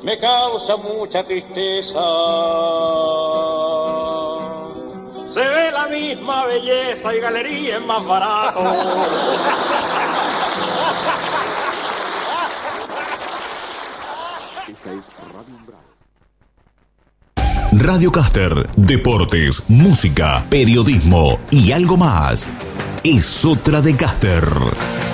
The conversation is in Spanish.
me causa mucha tristeza. Se ve la misma belleza y galería es más barato. Radio Caster, deportes, música, periodismo y algo más. Es otra de Caster.